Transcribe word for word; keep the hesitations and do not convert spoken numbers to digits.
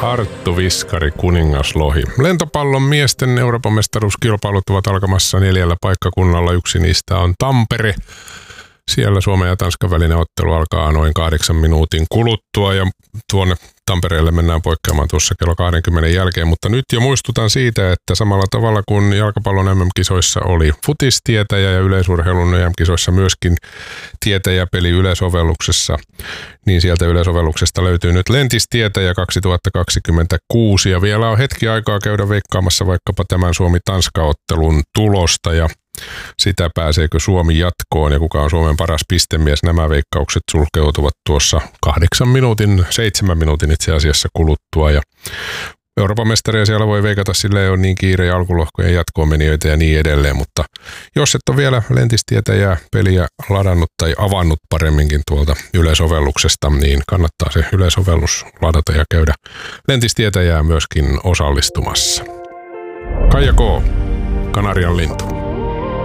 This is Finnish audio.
Arttu Viskari, kuningaslohi. Lentopallon miesten Euroopan mestaruuskilpailut ovat alkamassa neljällä paikkakunnalla. Yksi niistä on Tampere. Siellä Suomen ja Tanskan välinen ottelu alkaa noin kahdeksan minuutin kuluttua ja tuonne Tampereelle mennään poikkeamaan tuossa kello kaksikymmentä jälkeen, mutta nyt jo muistutan siitä, että samalla tavalla kuin jalkapallon M M-kisoissa oli futistietäjä ja yleisurheilun M M-kisoissa myöskin tietäjäpeli yleisovelluksessa, niin sieltä yleisovelluksesta löytyy nyt Lentistietäjä kaksituhattakaksikymmentäkuusi ja vielä on hetki aikaa käydä veikkaamassa vaikkapa tämän Suomi-Tanska-ottelun tulosta ja sitä pääseekö Suomi jatkoon ja kuka on Suomen paras pistemies. Nämä veikkaukset sulkeutuvat tuossa kahdeksan minuutin, seitsemän minuutin itse asiassa kuluttua ja Euroopan mestaria siellä voi veikata, sillä ei ole niin kiire ja alkulohkojen jatkoon menijöitä ja niin edelleen, mutta jos et ole vielä Lentistietäjää peliä ladannut tai avannut paremminkin tuolta yleisovelluksesta, niin kannattaa se yleisovellus ladata ja käydä Lentistietäjää myöskin osallistumassa. Kaija K. Kanarian lintu.